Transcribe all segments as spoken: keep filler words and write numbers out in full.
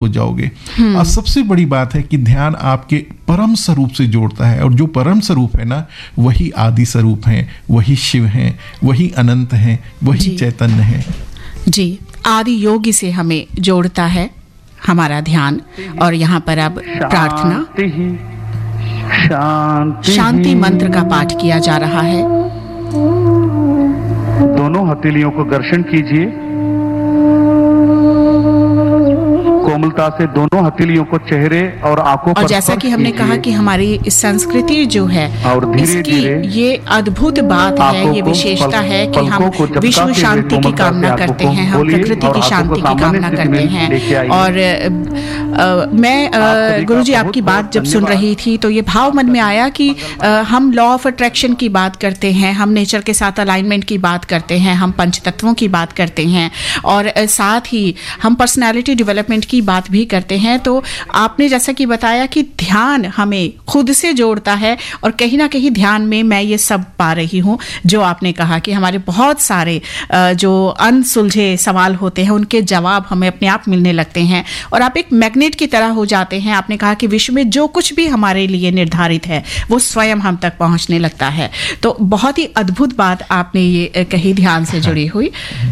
हो जाओगे। और सबसे बड़ी बात है कि ध्यान आपके परम स्वरूप से जोड़ता है, और जो परम स्वरूप है ना, वही आदि स्वरूप है, वही शिव है, वही अनंत है, वही चैतन्य है जी। आदि योगी से हमें जोड़ता है हमारा ध्यान। और यहाँ पर अब प्रार्थना शांति, शांति मंत्र का पाठ किया जा रहा है। दोनों हथेलियों को घर्षण कीजिए, कोमलता से दोनों हथेलियों को चेहरे और आंखों पर। और जैसा कि हमने कहा कि हमारी संस्कृति जो है, इसकी ये अद्भुत बात है, ये विशेषता है कि हम विश्व शांति की कामना करते हैं, हम प्रकृति की शांति की कामना करते हैं। और आ, मैं गुरुजी आपकी बात जब सुन रही थी तो ये भाव मन में आया कि आ, हम लॉ ऑफ अट्रैक्शन की बात करते हैं, हम नेचर के साथ अलाइनमेंट की बात करते हैं, हम पंचतत्वों की बात करते हैं, और साथ ही हम पर्सनैलिटी डेवलपमेंट की बात भी करते हैं। तो आपने जैसा कि बताया कि ध्यान हमें खुद से जोड़ता है, और कहीं ना कहीं ध्यान में मैं ये सब पा रही हूँ जो आपने कहा कि हमारे बहुत सारे जो अनसुलझे सवाल होते हैं उनके जवाब हमें अपने आप मिलने लगते हैं, और आप एक मैग्नेट की तरह हो जाते हैं। आपने कहा कि विश्व में जो कुछ भी हमारे लिए निर्धारित है वो स्वयं हम तक पहुंचने लगता है। तो बहुत ही अद्भुत बात आपने ये कही, ध्यान से जुड़ी हुई।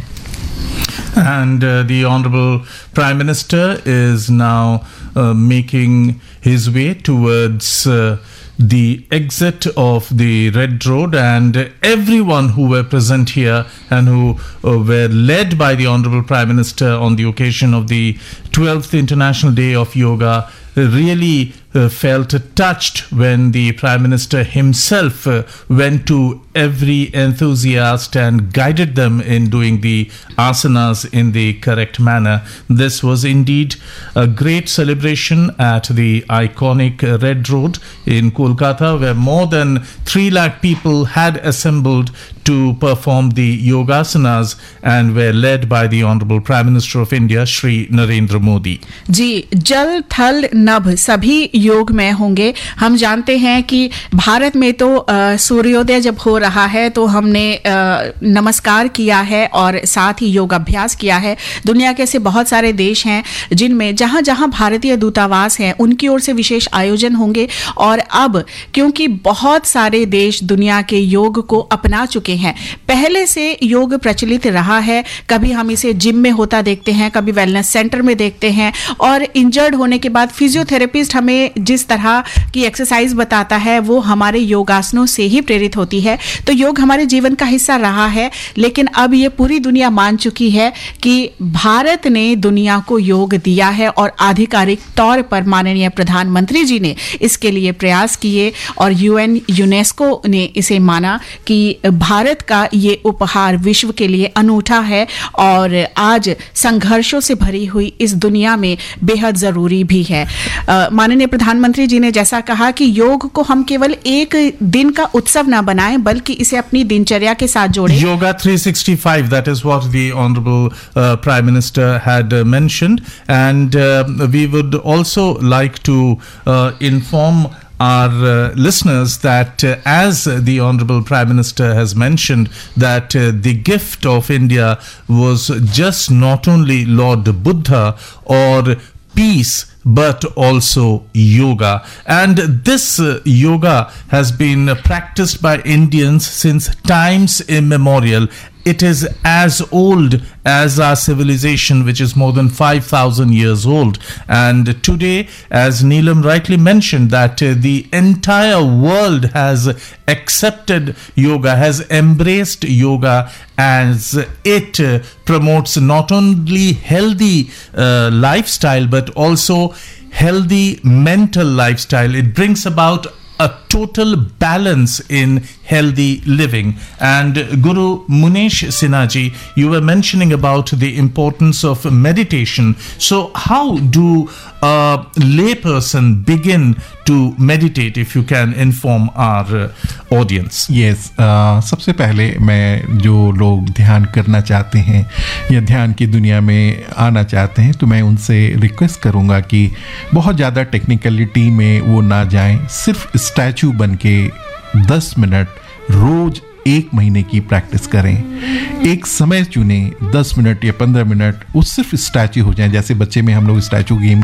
And uh, the Honorable Prime Minister is now uh, making his way towards uh, the exit of the Red Road, and everyone who were present here and who uh, were led by the Honorable Prime Minister on the occasion of the twelfth International Day of Yoga really uh, felt touched when the Prime Minister himself uh, went to every enthusiast and guided them in doing the asanas in the correct manner. This was indeed a great celebration at the iconic Red Road in Kolkata, where more than three lakh people had assembled to perform the yogasanas and were led by the Honorable Prime Minister of India, Shri Narendra Modi. जी, जल थल नभ सभी योग में होंगे। हम जानते हैं कि भारत में तो सूर्योदय जब हो रहा है तो हमने आ, नमस्कार किया है और साथ ही योग अभ्यास किया है। दुनिया के ऐसे बहुत सारे देश हैं जिनमें जहां जहां भारतीय दूतावास हैं उनकी ओर से विशेष आयोजन होंगे, और अब क्योंकि बहुत सारे देश दुनिया के योग को अपना चुके हैं, पहले से योग प्रचलित रहा है। कभी हम इसे जिम में होता देखते हैं, कभी वेलनेस सेंटर में देखते हैं, और इंजर्ड होने के बाद फिजियोथेरेपिस्ट हमें जिस तरह की एक्सरसाइज बताता है वो हमारे योगासनों से ही प्रेरित होती है। तो योग हमारे जीवन का हिस्सा रहा है, लेकिन अब ये पूरी दुनिया मान चुकी है कि भारत ने दुनिया को योग दिया है, और आधिकारिक तौर पर माननीय प्रधानमंत्री जी ने इसके लिए प्रयास किए, और यूएन यूनेस्को ने इसे माना कि भारत का ये उपहार विश्व के लिए अनूठा है, और आज संघर्षों से भरी हुई इस दुनिया में बेहद जरूरी भी है। माननीय प्रधानमंत्री जी ने जैसा कहा कि योग को हम केवल एक दिन का उत्सव ना बनाएं, बल्कि इसे अपनी दिनचर्या के साथ जोड़ें। Yoga three sixty-five, that is what the Honorable uh, Prime Minister had uh, mentioned, and uh, we would also like to uh, inform our uh, listeners that uh, as the Honorable Prime Minister has mentioned, that uh, the gift of India was just not only Lord Buddha or peace, but also yoga. And this uh, yoga has been practiced by Indians since times immemorial. It is as old as our civilization, which is more than five thousand years old. And today, as Neelam rightly mentioned, that uh, the entire world has accepted yoga, has embraced yoga, as it uh, promotes not only healthy uh, lifestyle, but also healthy mental lifestyle. It brings about a total balance in healthy living. And Guru Munesh Sinha ji, you were mentioning about the importance of meditation. So how do a layperson begin to meditate, if you can inform our audience? Yes, uh, सबसे पहले मैं जो लोग ध्यान करना चाहते हैं या ध्यान की दुनिया में आना चाहते हैं, तो मैं उनसे रिक्वेस्ट करूंगा कि बहुत ज़्यादा टेक्निकलिटी में वो ना जाएं, सिर्फ स्टैचू बन के दस मिनट रोज एक महीने की प्रैक्टिस करें। एक समय चुने, दस मिनट या पंद्रह मिनट, वो सिर्फ स्टैचू हो जाएं। जैसे बच्चे में हम लोग स्टैचू गेम